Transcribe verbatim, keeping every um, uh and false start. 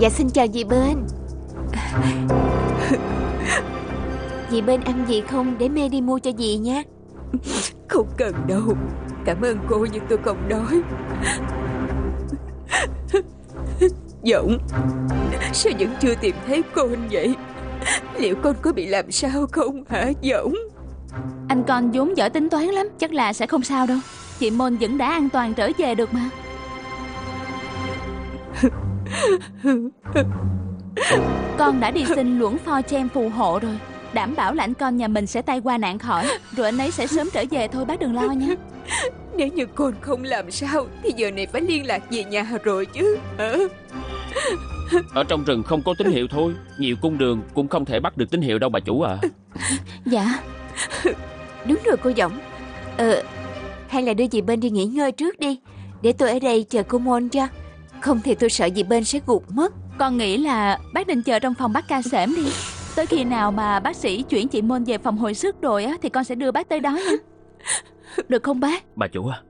Dạ xin chào dì bên. Dì bên ăn gì không để mẹ đi mua cho dì nha. Không cần đâu. Cảm ơn cô nhưng tôi không đói. Dũng, sao vẫn chưa tìm thấy con vậy? Liệu con có bị làm sao không hả Dũng? Anh con vốn giỏi tính toán lắm, chắc là sẽ không sao đâu. Chị Môn vẫn đã an toàn trở về được mà. Con đã đi xin Luẩn Pho Chen phù hộ rồi, đảm bảo là anh con nhà mình sẽ tai qua nạn khỏi. Rồi anh ấy sẽ sớm trở về thôi, bác đừng lo nha. Nếu như con không làm sao thì giờ này phải liên lạc về nhà rồi chứ hả? Ở trong rừng không có tín hiệu thôi. Nhiều cung đường cũng không thể bắt được tín hiệu đâu bà chủ à. Dạ. Đúng rồi cô Dũng. Ờ, hay là đưa dì bên đi nghỉ ngơi trước đi, để tôi ở đây chờ cô Môn cho. Không thì tôi sợ dì bên sẽ gục mất. Con nghĩ là bác nên chờ trong phòng bác ca xẻm đi. Tới khi nào mà bác sĩ chuyển chị Môn về phòng hồi sức rồi á thì con sẽ đưa bác tới đó nha. Được không bác? Bà chủ à,